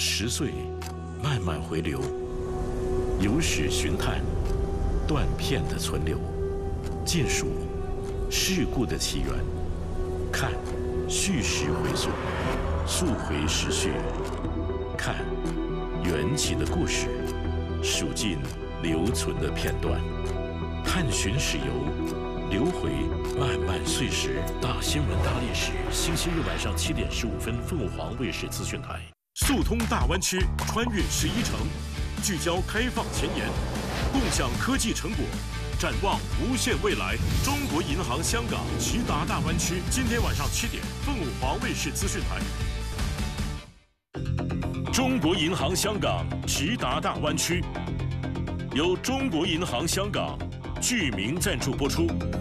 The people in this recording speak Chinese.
10岁，慢慢回流，有史寻探，断片的存留，尽数事故的起源，看叙事回溯，溯回时序，看缘起的故事，数尽留存的片段，探寻史游，流回漫漫岁时。大新闻大历史，星期日晚上7点15分，凤凰卫视资讯台。速通大湾区，穿越11城，聚焦开放前沿，共享科技成果，展望无限未来。中国银行香港齐达大湾区，今天晚上7点，凤凰卫视资讯台。中国银行香港齐达大湾区，由中国银行香港具名赞助播出。